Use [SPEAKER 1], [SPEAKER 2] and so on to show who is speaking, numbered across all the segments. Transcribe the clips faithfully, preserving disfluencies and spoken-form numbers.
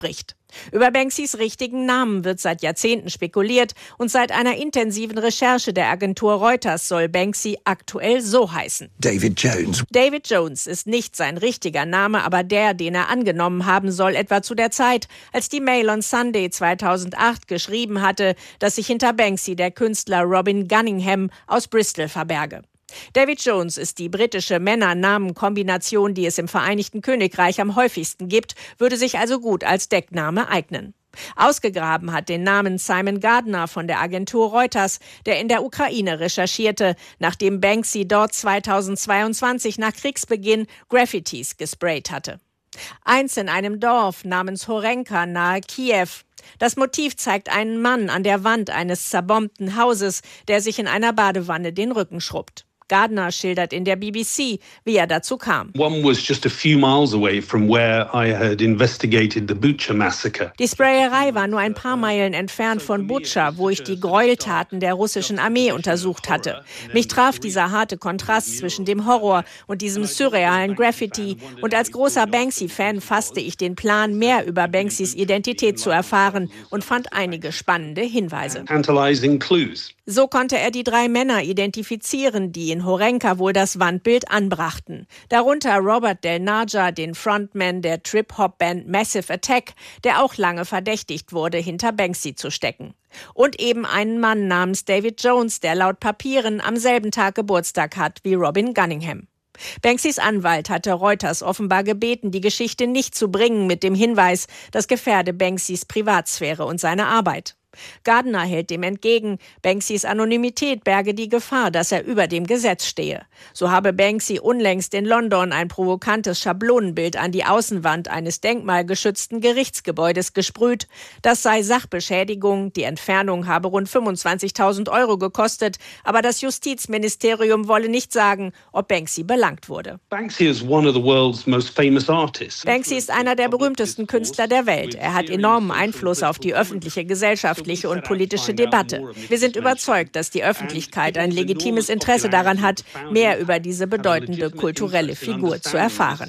[SPEAKER 1] bricht. Über Banksys richtigen Namen wird seit Jahrzehnten spekuliert und seit einer intensiven Recherche der Agentur Reuters soll Banksy aktuell so heißen.
[SPEAKER 2] David Jones.
[SPEAKER 1] David Jones ist nicht sein richtiger Name, aber der, den er angenommen haben soll, etwa zu der Zeit, als die Mail on Sunday zweitausendacht geschrieben hatte, dass sich hinter Banksy der Künstler Robin Gunningham aus Bristol verberge. David Jones ist die britische Männer-Namen-Kombination, die es im Vereinigten Königreich am häufigsten gibt, würde sich also gut als Deckname eignen. Ausgegraben hat den Namen Simon Gardner von der Agentur Reuters, der in der Ukraine recherchierte, nachdem Banksy dort zweitausendzweiundzwanzig nach Kriegsbeginn Graffitis gesprayt hatte. Eins in einem Dorf namens Horenka nahe Kiew. Das Motiv zeigt einen Mann an der Wand eines zerbombten Hauses, der sich in einer Badewanne den Rücken schrubbt. Gardner schildert in der B B C, wie er dazu kam.
[SPEAKER 3] One was just a few miles away from where I had investigated the Bucha massacre.
[SPEAKER 1] Die Sprayerei war nur ein paar Meilen entfernt von Bucha, wo ich die Gräueltaten der russischen Armee untersucht hatte. Mich traf dieser harte Kontrast zwischen dem Horror und diesem surrealen Graffiti. Und als großer Banksy-Fan fasste ich den Plan, mehr über Banksys Identität zu erfahren und fand einige spannende Hinweise.
[SPEAKER 3] Tantalizing clues.
[SPEAKER 1] So konnte er die drei Männer identifizieren, die in Horenka wohl das Wandbild anbrachten. Darunter Robert Del Naja, den Frontman der Trip-Hop-Band Massive Attack, der auch lange verdächtigt wurde, hinter Banksy zu stecken. Und eben einen Mann namens David Jones, der laut Papieren am selben Tag Geburtstag hat wie Robin Gunningham. Banksys Anwalt hatte Reuters offenbar gebeten, die Geschichte nicht zu bringen mit dem Hinweis, das gefährde Banksys Privatsphäre und seine Arbeit. Gardner hält dem entgegen, Banksys Anonymität berge die Gefahr, dass er über dem Gesetz stehe. So habe Banksy unlängst in London ein provokantes Schablonenbild an die Außenwand eines denkmalgeschützten Gerichtsgebäudes gesprüht. Das sei Sachbeschädigung, die Entfernung habe rund fünfundzwanzigtausend Euro gekostet, aber das Justizministerium wolle nicht sagen, ob Banksy belangt wurde.
[SPEAKER 3] Banksy is one of the world's most famous artists.
[SPEAKER 1] Banksy ist einer der berühmtesten Künstler der Welt. Er hat enormen Einfluss auf die öffentliche Gesellschaft und politische Debatte. Wir sind überzeugt, dass die Öffentlichkeit ein legitimes Interesse daran hat, mehr über diese bedeutende kulturelle Figur zu erfahren.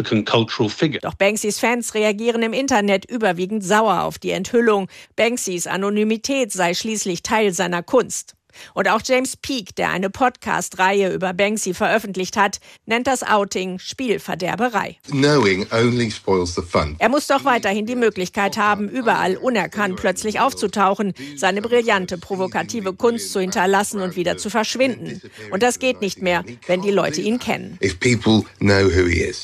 [SPEAKER 1] Doch Banksys Fans reagieren im Internet überwiegend sauer auf die Enthüllung. Banksys Anonymität sei schließlich Teil seiner Kunst. Und auch James Peake, der eine Podcast-Reihe über Banksy veröffentlicht hat, nennt das Outing Spielverderberei.
[SPEAKER 4] Knowing only spoils the fun.
[SPEAKER 1] Er muss doch weiterhin die Möglichkeit haben, überall unerkannt plötzlich aufzutauchen, seine brillante, provokative Kunst zu hinterlassen und wieder zu verschwinden. Und das geht nicht mehr, wenn die Leute ihn kennen.
[SPEAKER 4] If people know who he is.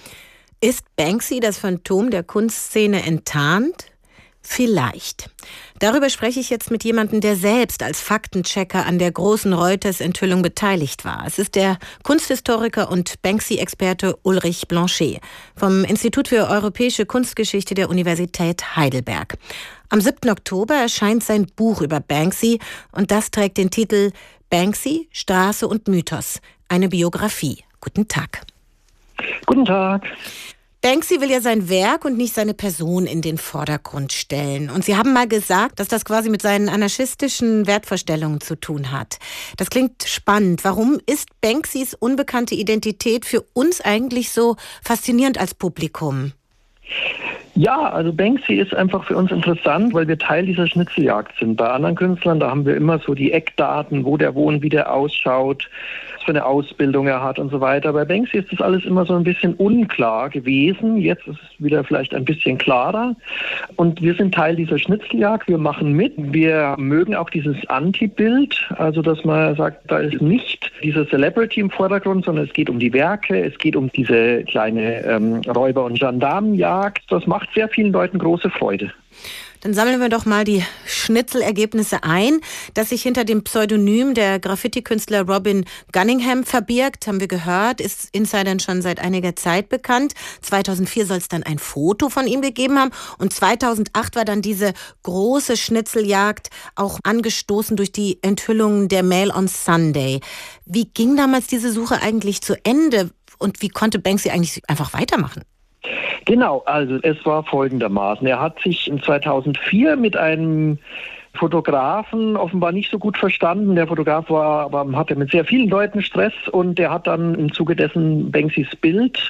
[SPEAKER 5] Ist Banksy das Phantom der Kunstszene enttarnt? Vielleicht. Darüber spreche ich jetzt mit jemandem, der selbst als Faktenchecker an der großen Reuters-Enthüllung beteiligt war. Es ist der Kunsthistoriker und Banksy-Experte Ulrich Blanchet vom Institut für Europäische Kunstgeschichte der Universität Heidelberg. Am siebten Oktober erscheint sein Buch über Banksy und das trägt den Titel Banksy, Straße und Mythos, eine Biografie. Guten Tag.
[SPEAKER 6] Guten Tag.
[SPEAKER 5] Banksy will ja sein Werk und nicht seine Person in den Vordergrund stellen. Und Sie haben mal gesagt, dass das quasi mit seinen anarchistischen Wertvorstellungen zu tun hat. Das klingt spannend. Warum ist Banksys unbekannte Identität für uns eigentlich so faszinierend als Publikum?
[SPEAKER 6] Ja, also Banksy ist einfach für uns interessant, weil wir Teil dieser Schnitzeljagd sind. Bei anderen Künstlern, da haben wir immer so die Eckdaten, wo der wohnt, wie der ausschaut, was für eine Ausbildung er hat und so weiter. Bei Banksy ist das alles immer so ein bisschen unklar gewesen. Jetzt ist es wieder vielleicht ein bisschen klarer. Und wir sind Teil dieser Schnitzeljagd. Wir machen mit. Wir mögen auch dieses Anti-Bild, also dass man sagt, da ist nicht dieser Celebrity im Vordergrund, sondern es geht um die Werke, es geht um diese kleine ähm, Räuber- und Gendarmenjagd. Das macht sehr vielen Leuten große Freude.
[SPEAKER 5] Dann sammeln wir doch mal die Schnitzelergebnisse ein. Dass sich hinter dem Pseudonym der Graffiti-Künstler Robin Gunningham verbirgt, haben wir gehört, ist Insidern schon seit einiger Zeit bekannt. zweitausendvier soll es dann ein Foto von ihm gegeben haben und zweitausendacht war dann diese große Schnitzeljagd auch angestoßen durch die Enthüllungen der Mail on Sunday. Wie ging damals diese Suche eigentlich zu Ende und wie konnte Banksy eigentlich einfach weitermachen?
[SPEAKER 6] Genau, also es war folgendermaßen. Er hat sich in zweitausendvier mit einem Fotografen offenbar nicht so gut verstanden. Der Fotograf war, aber hatte mit sehr vielen Leuten Stress und der hat dann im Zuge dessen Banksys Bild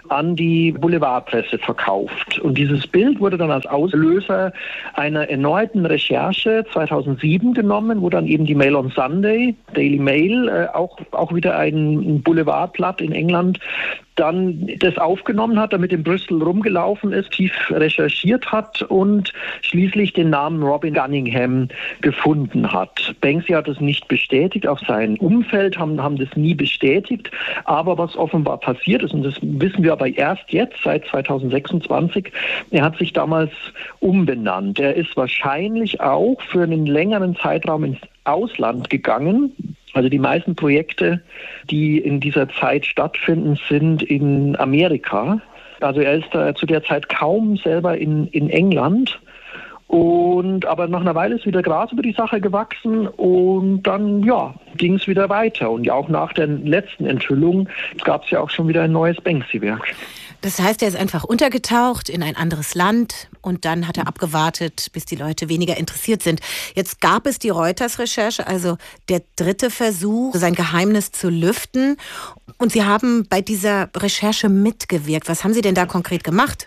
[SPEAKER 6] an die Boulevardpresse verkauft. Und dieses Bild wurde dann als Auslöser einer erneuten Recherche zweitausendsieben genommen, wo dann eben die Mail on Sunday, Daily Mail, äh, auch, auch wieder ein Boulevardblatt in England, dann das aufgenommen hat, damit in Bristol rumgelaufen ist, tief recherchiert hat und schließlich den Namen Robin Gunningham gefunden hat. Banksy hat es nicht bestätigt, auch sein Umfeld haben, haben das nie bestätigt, aber was offenbar passiert ist, und das wissen wir aber erst jetzt, seit zweitausendsechsundzwanzig, er hat sich damals umbenannt. Er ist wahrscheinlich auch für einen längeren Zeitraum ins Ausland gegangen. Also die meisten Projekte, die in dieser Zeit stattfinden, sind in Amerika. Also er ist da zu der Zeit kaum selber in, in England. Und aber nach einer Weile ist wieder Gras über die Sache gewachsen und dann ja, ging es wieder weiter. Und ja, auch nach der letzten Enthüllung gab es ja auch schon wieder ein neues Banksy-Werk.
[SPEAKER 5] Das heißt, er ist einfach untergetaucht in ein anderes Land und dann hat er abgewartet, bis die Leute weniger interessiert sind. Jetzt gab es die Reuters-Recherche, also der dritte Versuch, sein Geheimnis zu lüften. Und Sie haben bei dieser Recherche mitgewirkt. Was haben Sie denn da konkret gemacht?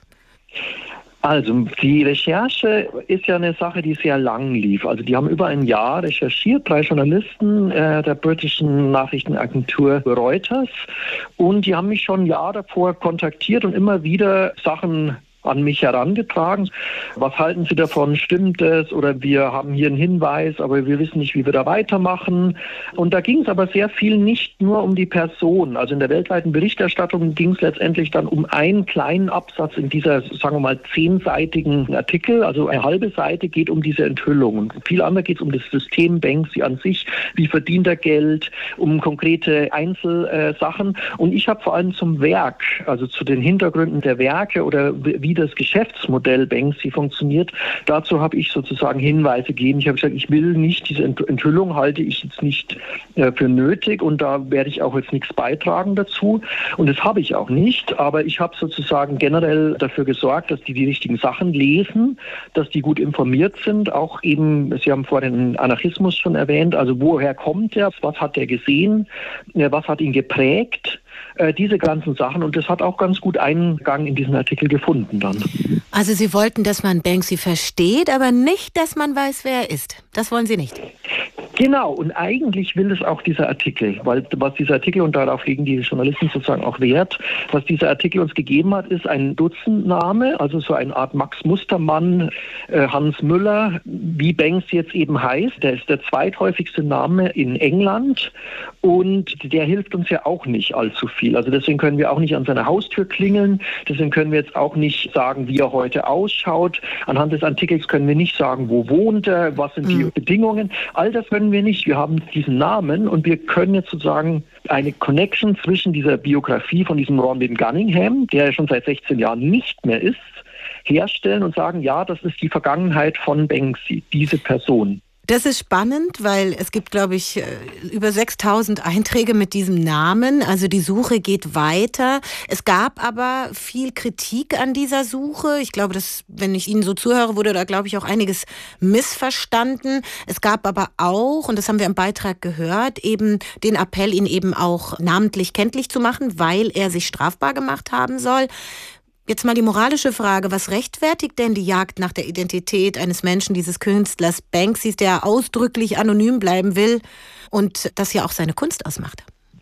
[SPEAKER 6] Also die Recherche ist ja eine Sache, die sehr lang lief. Also die haben über ein Jahr recherchiert, drei Journalisten äh, der britischen Nachrichtenagentur Reuters. Und die haben mich schon ein Jahr davor kontaktiert und immer wieder Sachen an mich herangetragen. Was halten Sie davon? Stimmt es? Oder wir haben hier einen Hinweis, aber wir wissen nicht, wie wir da weitermachen. Und da ging es aber sehr viel nicht nur um die Person. Also in der weltweiten Berichterstattung ging es letztendlich dann um einen kleinen Absatz in dieser, sagen wir mal, zehnseitigen Artikel. Also eine halbe Seite geht um diese Enthüllung. Und viel anderes geht es um das System Banksy an sich. Wie verdient er Geld? Um konkrete Einzelsachen. Und ich habe vor allem zum Werk, also zu den Hintergründen der Werke oder wie das Geschäftsmodell Banksy funktioniert. Dazu habe ich sozusagen Hinweise gegeben. Ich habe gesagt, ich will nicht, diese Enthüllung halte ich jetzt nicht äh, für nötig und da werde ich auch jetzt nichts beitragen dazu. Und das habe ich auch nicht, aber ich habe sozusagen generell dafür gesorgt, dass die die richtigen Sachen lesen, dass die gut informiert sind. Auch eben, Sie haben vorhin den Anarchismus schon erwähnt, also woher kommt er, was hat er gesehen, was hat ihn geprägt, diese ganzen Sachen. Und das hat auch ganz gut Eingang in diesen Artikel gefunden dann.
[SPEAKER 5] Also Sie wollten, dass man Banksy versteht, aber nicht, dass man weiß, wer er ist. Das wollen Sie nicht.
[SPEAKER 6] Genau, und eigentlich will es auch dieser Artikel, weil was dieser Artikel, und darauf legen die Journalisten sozusagen auch Wert, was dieser Artikel uns gegeben hat, ist ein Dutzendname, also so eine Art Max Mustermann, äh, Hans Müller, wie Banksy jetzt eben heißt. Der ist der zweithäufigste Name in England und der hilft uns ja auch nicht allzu viel. Also deswegen können wir auch nicht an seiner Haustür klingeln, deswegen können wir jetzt auch nicht sagen, wie er heute ausschaut. Anhand des Artikels können wir nicht sagen, wo wohnt er, was sind die mhm. Bedingungen. All das können wir nicht. Wir haben diesen Namen und wir können jetzt sozusagen eine Connection zwischen dieser Biografie von diesem Robin Gunningham, der ja schon seit sechzehn Jahren nicht mehr ist, herstellen und sagen, ja, das ist die Vergangenheit von Banksy, diese Person.
[SPEAKER 5] Das ist spannend, weil es gibt, glaube ich, über sechstausend Einträge mit diesem Namen. Also die Suche geht weiter. Es gab aber viel Kritik an dieser Suche. Ich glaube, dass, wenn ich Ihnen so zuhöre, wurde da, glaube ich, auch einiges missverstanden. Es gab aber auch, und das haben wir im Beitrag gehört, eben den Appell, ihn eben auch namentlich kenntlich zu machen, weil er sich strafbar gemacht haben soll. Jetzt mal die moralische Frage, was rechtfertigt denn die Jagd nach der Identität eines Menschen, dieses Künstlers Banksy, der ausdrücklich anonym bleiben will und das ja auch seine Kunst ausmacht?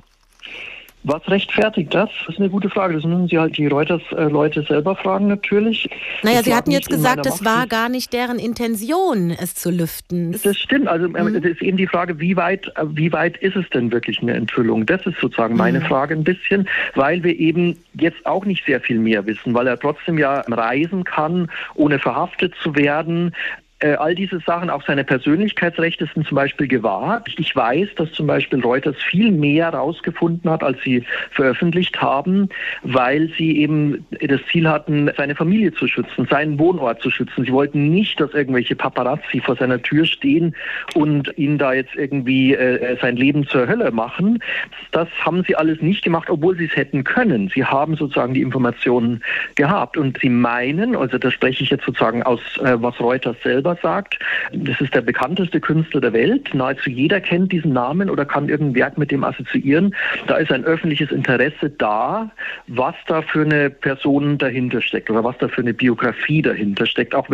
[SPEAKER 6] Was rechtfertigt das? Das ist eine gute Frage. Das müssen Sie halt die Reuters-Leute selber fragen natürlich.
[SPEAKER 5] Naja, Sie hatten jetzt gesagt, es war gar nicht deren Intention, es zu lüften.
[SPEAKER 6] Das stimmt. Also mhm. das ist eben die Frage, wie weit, wie weit ist es denn wirklich eine Enthüllung? Das ist sozusagen meine mhm. Frage ein bisschen, weil wir eben jetzt auch nicht sehr viel mehr wissen, weil er trotzdem ja reisen kann, ohne verhaftet zu werden. Äh, all diese Sachen, auch seine Persönlichkeitsrechte sind zum Beispiel gewahrt. Ich weiß, dass zum Beispiel Reuters viel mehr herausgefunden hat, als sie veröffentlicht haben, weil sie eben das Ziel hatten, seine Familie zu schützen, seinen Wohnort zu schützen. Sie wollten nicht, dass irgendwelche Paparazzi vor seiner Tür stehen und ihn da jetzt irgendwie äh, sein Leben zur Hölle machen. Das haben sie alles nicht gemacht, obwohl sie es hätten können. Sie haben sozusagen die Informationen gehabt und sie meinen, also das spreche ich jetzt sozusagen aus, äh, was Reuters selber was sagt. Das ist der bekannteste Künstler der Welt. Nahezu jeder kennt diesen Namen oder kann irgendein Werk mit dem assoziieren. Da ist ein öffentliches Interesse da, was da für eine Person dahinter steckt oder was da für eine Biografie dahinter steckt, auch